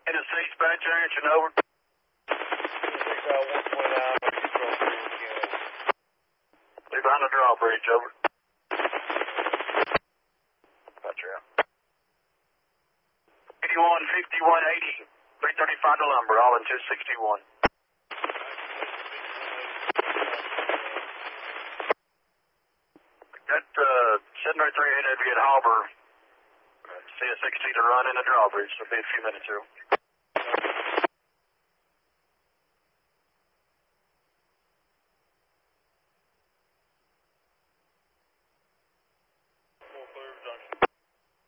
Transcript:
the dispatcher answering over. Leave behind the drawbridge, over. Gotcha. 81, 5180, 335 to lumber, all in 261. Got 703 AW at Harbor. See a 60 to run in the drawbridge, so it'll be a few minutes here.